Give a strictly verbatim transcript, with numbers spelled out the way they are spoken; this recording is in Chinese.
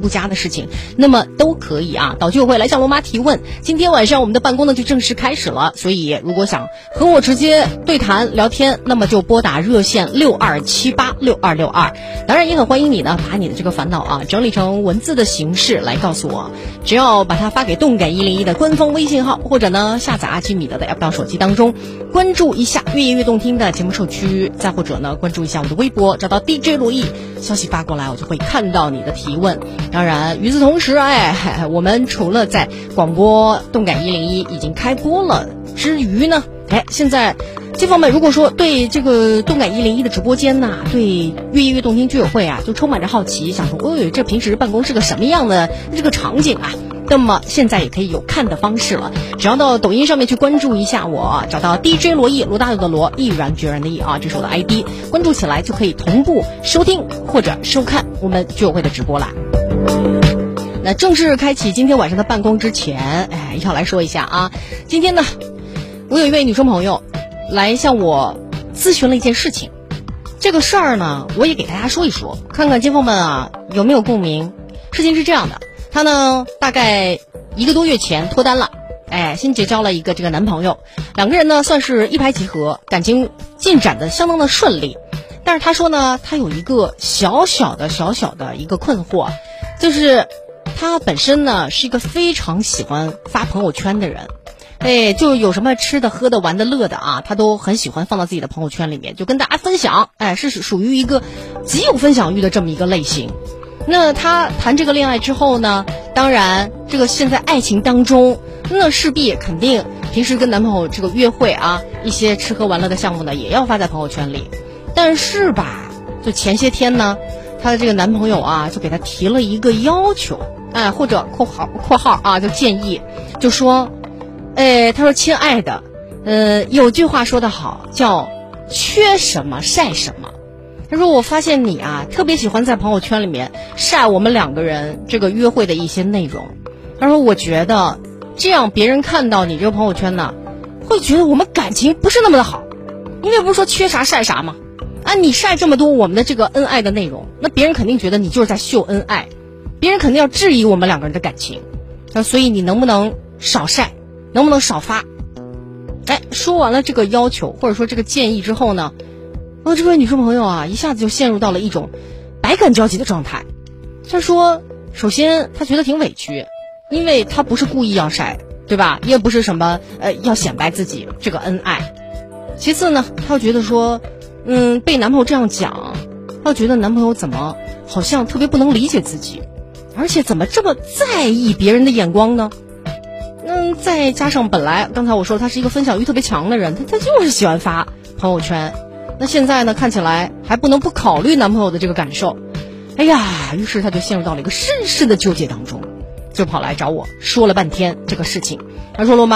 不佳的事情，那么都可以啊到居委会来向罗妈提问。今天晚上我们的办公呢就正式开始了，所以如果想和我直接对谈聊天，那么就拨打热线六二七八六二六二。当然也很欢迎你呢把你的这个烦恼啊整理成文字的形式来告诉我，只要把它发给动感一零一的官方微信号，或者呢下载阿基米德的 app 到手机当中，关注一下越夜越动听的节目社区，再或者呢关注一下我的微博，找到 D J 罗毅，消息发过来我就会看到你的提问。当然与此同时，哎，我们除了在广播动感一零一已经开播了之余呢，哎，现在街坊们如果说对这个动感一零一的直播间呐、啊，对越夜越动听居委会啊就充满着好奇，想说哦，这平时办公是个什么样的这个场景啊，那么现在也可以有看的方式了，只要到抖音上面去关注一下我，找到 D J 罗毅，罗大佑的罗，毅然决然的毅啊，这是我的 I D， 关注起来就可以同步收听或者收看我们居委会的直播啦。那正式开启今天晚上的办公之前，哎，要来说一下啊，今天呢我有一位女生朋友来向我咨询了一件事情，这个事儿呢我也给大家说一说，看看街坊们啊有没有共鸣。事情是这样的，她呢大概一个多月前脱单了，哎，新结交了一个这个男朋友，两个人呢算是一拍即合，感情进展的相当的顺利。但是她说呢她有一个小小的小小的一个困惑，就是她本身呢是一个非常喜欢发朋友圈的人，哎，就有什么吃的喝的玩的乐的啊，她都很喜欢放到自己的朋友圈里面，就跟大家分享，哎，是属于一个极有分享欲的这么一个类型。那她谈这个恋爱之后呢，当然这个现在爱情当中，那势必肯定平时跟男朋友这个约会啊，一些吃喝玩乐的项目呢也要发在朋友圈里。但是吧，就前些天呢她的这个男朋友啊就给她提了一个要求，哎，或者括号括号啊就建议，就说哎，他说亲爱的，呃有句话说得好，叫缺什么晒什么。他说我发现你啊特别喜欢在朋友圈里面晒我们两个人这个约会的一些内容，他说我觉得这样别人看到你这个朋友圈呢会觉得我们感情不是那么的好，因为不是说缺啥晒啥吗？啊，你晒这么多我们的这个恩爱的内容，那别人肯定觉得你就是在秀恩爱，别人肯定要质疑我们两个人的感情，那所以你能不能少晒，能不能少发？哎，说完了这个要求或者说这个建议之后呢，我这位女生朋友啊一下子就陷入到了一种百感交集的状态。她说首先她觉得挺委屈，因为她不是故意要晒，对吧，也不是什么呃要显摆自己这个恩爱。其次呢，她又觉得说嗯被男朋友这样讲，她又觉得男朋友怎么好像特别不能理解自己，而且怎么这么在意别人的眼光呢？嗯，再加上本来刚才我说他是一个分享欲特别强的人，他他就是喜欢发朋友圈，那现在呢看起来还不能不考虑男朋友的这个感受，哎呀，于是他就陷入到了一个深深的纠结当中，就跑来找我说了半天这个事情。他说罗妈